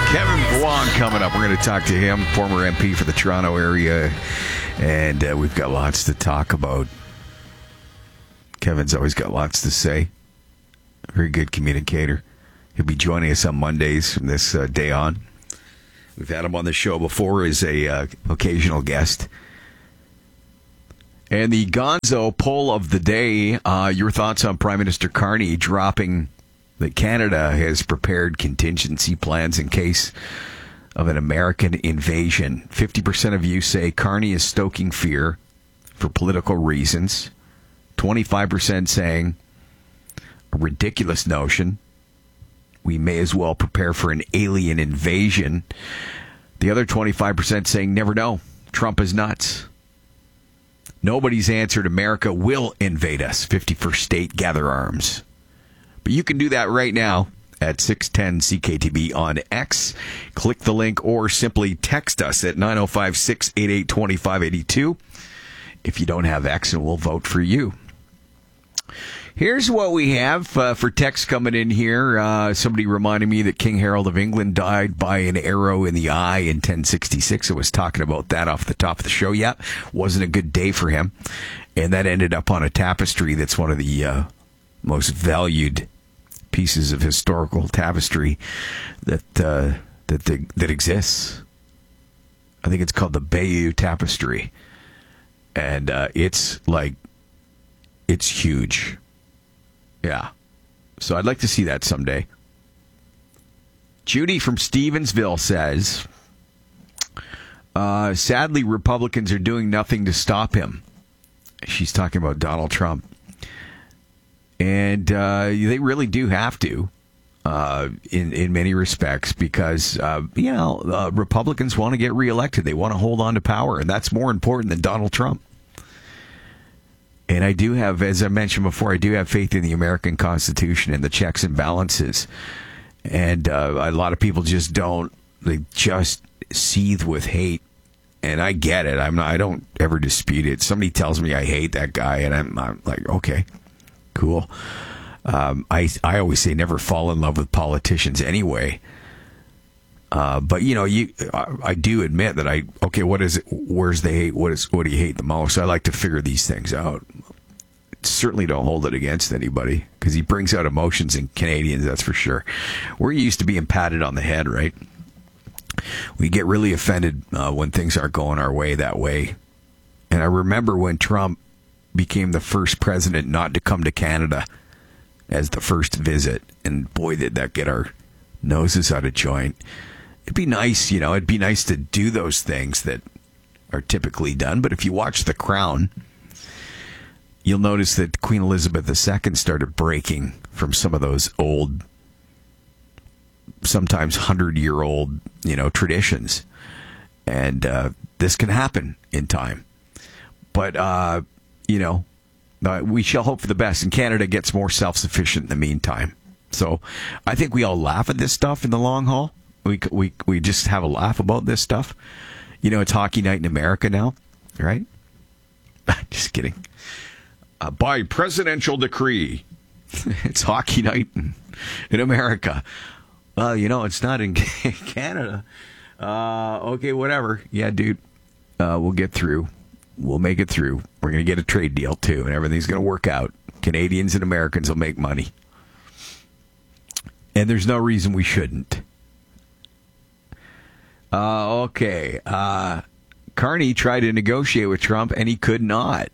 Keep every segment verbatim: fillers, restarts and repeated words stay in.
Kevin Vuong coming up. We're going to talk to him, former M P for the Toronto area, and uh, we've got lots to talk about. Kevin's always got lots to say. Very good communicator. He'll be joining us on Mondays from this uh, day on. We've had him on the show before as a uh, occasional guest. And the Gonzo poll of the day, uh, your thoughts on Prime Minister Carney dropping that Canada has prepared contingency plans in case of an American invasion. fifty percent of you say Carney is stoking fear for political reasons. twenty-five percent saying a ridiculous notion. We may as well prepare for an alien invasion. The other twenty-five percent saying never know. Trump is nuts. Nobody's answered America will invade us. fifty-first state, gather arms. But you can do that right now at six ten C K T B on X. Click the link or simply text us at nine oh five, six eight eight, two five eight two if you don't have X, and we'll vote for you. Here's what we have uh, for text coming in here. Uh, somebody reminded me that King Harold of England died by an arrow in the eye in ten sixty-six. I was talking about that off the top of the show. Yeah, wasn't a good day for him. And that ended up on a tapestry that's one of the uh, most valued pieces of historical tapestry that uh, that the, that exists. I think it's called the Bayeux Tapestry. And uh, it's like, it's huge. Yeah. So I'd like to see that someday. Judy from Stevensville says, uh, sadly, Republicans are doing nothing to stop him. She's talking about Donald Trump. And uh, they really do have to, uh, in, in many respects, because, uh, you know, uh, Republicans want to get reelected. They want to hold on to power, and that's more important than Donald Trump. And I do have, as I mentioned before, I do have faith in the American Constitution and the checks and balances. And uh, a lot of people just don't. They just seethe with hate. And I get it. I'm not, I don't ever dispute it. Somebody tells me I hate that guy, and I'm, I'm like, okay, cool. Um, I I always say never fall in love with politicians anyway. Uh, but you know, you I, I do admit that I okay. What is it? Where's the hate? What is what do you hate the most? I like to figure these things out. Certainly don't hold it against anybody because he brings out emotions in Canadians. That's for sure. We're used to being patted on the head, right? We get really offended uh, when things aren't going our way that way. And I remember when Trump became the first president not to come to Canada as the first visit, and boy, did that get our noses out of joint. It'd be nice, you know, it'd be nice to do those things that are typically done. But if you watch The Crown, you'll notice that Queen Elizabeth the Second started breaking from some of those old, sometimes hundred-year-old, you know, traditions. And uh, this can happen in time. But, uh, you know, uh, we shall hope for the best. And Canada gets more self-sufficient in the meantime. So I think we all laugh at this stuff in the long haul. We we we just have a laugh about this stuff. You know, it's hockey night in America now, right? Just kidding. Uh, by presidential decree, it's hockey night in, in America. Well, you know, it's not in Canada. Uh, okay, whatever. Yeah, dude, uh, we'll get through. We'll make it through. We're going to get a trade deal, too, and everything's going to work out. Canadians and Americans will make money. And there's no reason we shouldn't. Uh, okay. Uh, Carney tried to negotiate with Trump, and he could not.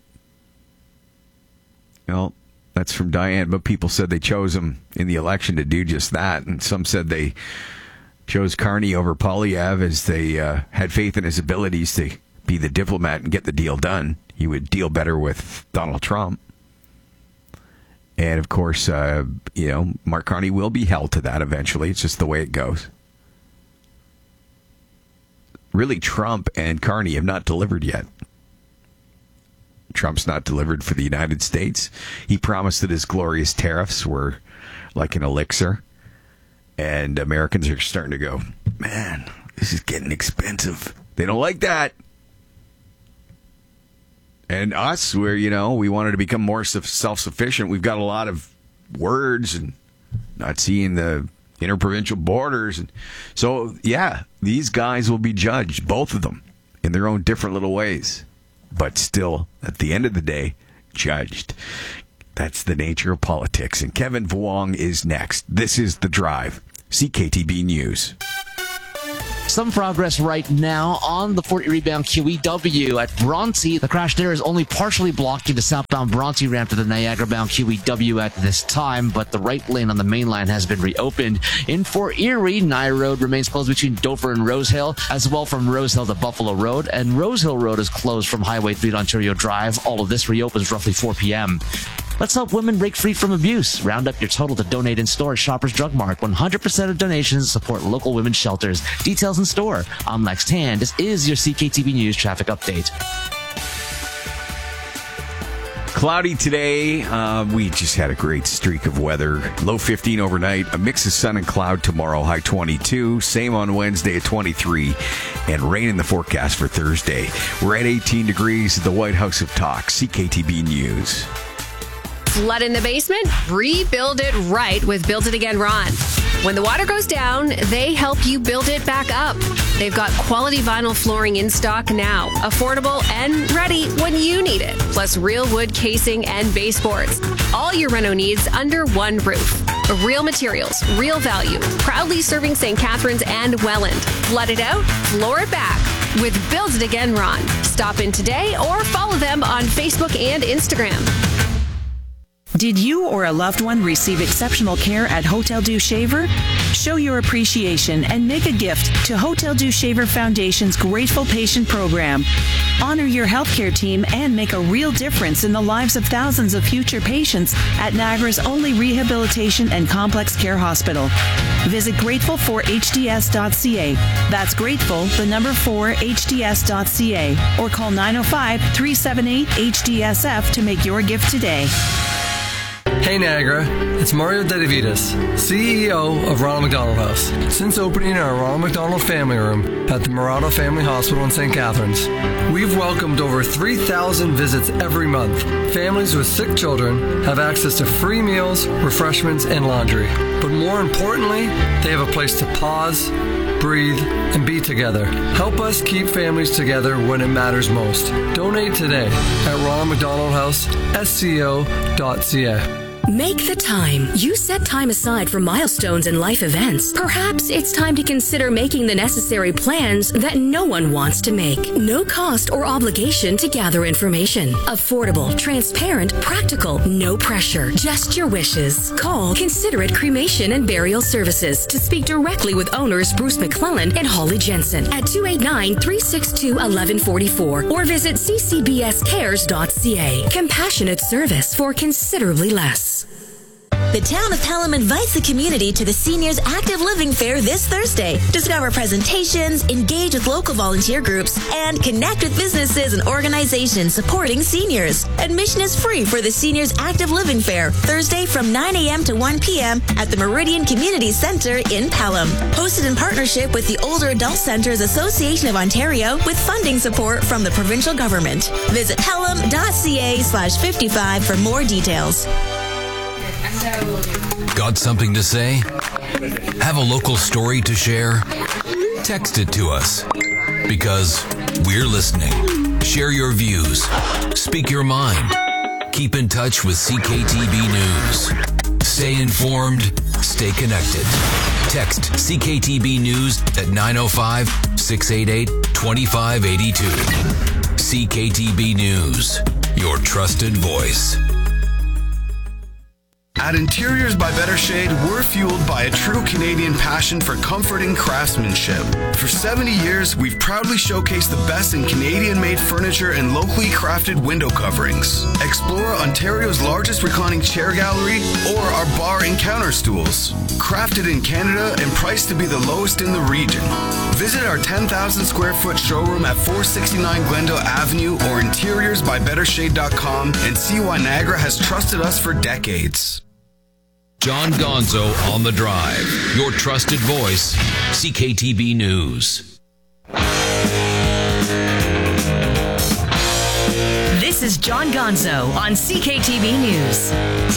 Well, that's from Diane, but people said they chose him in the election to do just that. And some said they chose Carney over Poilievre as they uh, had faith in his abilities to be the diplomat and get the deal done. He would deal better with Donald Trump. And, of course, uh, you know, Mark Carney will be held to that eventually. It's just the way it goes. Really, Trump and Carney have not delivered yet. Trump's not delivered for the United States. He promised that his glorious tariffs were like an elixir. And Americans are starting to go, man, this is getting expensive. They don't like that. And us, where, you know, we wanted to become more self-sufficient. We've got a lot of words and not seeing the interprovincial borders. And so, yeah, these guys will be judged, both of them, in their own different little ways. But still, at the end of the day, judged. That's the nature of politics. And Kevin Vuong is next. This is The Drive, C K T B News. Some progress right now on the Fort Erie bound Q E W at Bronte. The crash there is only partially blocking the southbound Bronte ramp to the Niagara bound Q E W at this time, but the right lane on the main line has been reopened. In Fort Erie, Nye Road remains closed between Dover and Rosehill, as well from Rosehill to Buffalo Road, and Rosehill Road is closed from Highway three to Ontario Drive. All of this reopens roughly four p.m. Let's help women break free from abuse. Round up your total to donate in store at Shoppers Drug Mart. one hundred percent of donations support local women's shelters. Details in store. I'm Lex Tan. This is your C K T B News traffic update. Cloudy today. Uh, we just had a great streak of weather. Low fifteen overnight. A mix of sun and cloud tomorrow. High twenty-two. Same on Wednesday at twenty-three. And rain in the forecast for Thursday. We're at eighteen degrees at the White House of Talk. C K T B News. Flood in the basement? Rebuild it right with Build It Again Ron. When the water goes down, they help you build it back up. They've got quality vinyl flooring in stock now, affordable and ready when you need it. Plus real wood casing and baseboards. All your reno needs under one roof. Real materials, real value. Proudly serving Saint Catharines and Welland. Flood it out, floor it back with Build It Again Ron. Stop in today or follow them on Facebook and Instagram. Did you or a loved one receive exceptional care at Hotel Dieu Shaver? Show your appreciation and make a gift to Hotel Dieu Shaver Foundation's Grateful Patient Program. Honor your healthcare team and make a real difference in the lives of thousands of future patients at Niagara's only rehabilitation and complex care hospital. Visit grateful for h d s dot c a. That's grateful, the number four, h d s dot c a. Or call nine oh five, three seven eight, H D S F to make your gift today. Hey Niagara, it's Mario Dedivitas, C E O of Ronald McDonald House. Since opening our Ronald McDonald Family Room at the Murado Family Hospital in Saint Catharines, we've welcomed over three thousand visits every month. Families with sick children have access to free meals, refreshments, and laundry. But more importantly, they have a place to pause, breathe, and be together. Help us keep families together when it matters most. Donate today at Ronald McDonald House, S C O dot C A. Make the time. You set time aside for milestones and life events. Perhaps it's time to consider making the necessary plans that no one wants to make. No cost or obligation to gather information. Affordable, transparent, practical, no pressure. Just your wishes. Call Considerate Cremation and Burial Services to speak directly with owners Bruce McClellan and Holly Jensen at two eight nine, three six two, one one four four or visit c c b s cares dot c a. Compassionate service for considerably less. The town of Pelham invites the community to the Seniors Active Living Fair this Thursday. Discover presentations, engage with local volunteer groups, and connect with businesses and organizations supporting seniors. Admission is free for the Seniors Active Living Fair, Thursday from nine a.m. to one p.m. at the Meridian Community Center in Pelham. Hosted in partnership with the Older Adult Centres Association of Ontario with funding support from the provincial government. Visit pelham.ca slash 55 for more details. Got something to say? Have a local story to share? Text it to us because we're listening. Share your views. Speak your mind. Keep in touch with C K T B News. Stay informed. Stay connected. Text C K T B News at nine oh five, six eight eight, two five eight two. C K T B News, your trusted voice. At Interiors by Better Shade, we're fueled by a true Canadian passion for comforting craftsmanship. For seventy years, we've proudly showcased the best in Canadian-made furniture and locally crafted window coverings. Explore Ontario's largest reclining chair gallery or our bar and counter stools. Crafted in Canada and priced to be the lowest in the region. Visit our ten thousand square foot showroom at four sixty-nine Glendale Avenue or interiors by better shade dot com and see why Niagara has trusted us for decades. John Gonzo on the Drive, your trusted voice, C K T B News. This is John Gonzo on C K T B News.